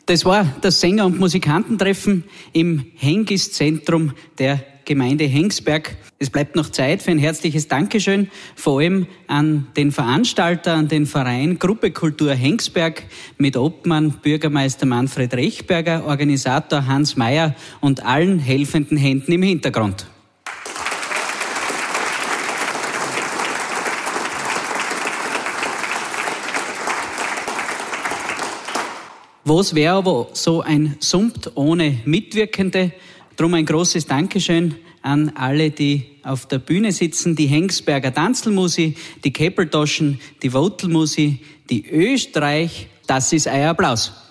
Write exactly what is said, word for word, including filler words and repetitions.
Das war das Sänger- und Musikantentreffen im Hengist-Zentrum der Gemeinde Hengsberg. Es bleibt noch Zeit für ein herzliches Dankeschön, vor allem an den Veranstalter, an den Verein Gruppe Kultur Hengsberg mit Obmann Bürgermeister Manfred Rechberger, Organisator Hans Mayer und allen helfenden Händen im Hintergrund. Was wäre aber so ein Summt ohne Mitwirkende? Drum ein großes Dankeschön an alle, die auf der Bühne sitzen, die Hengsberger Tanzelmusi, die Keppeltaschen, die Votelmusi, die Österreich. Das ist euer Applaus.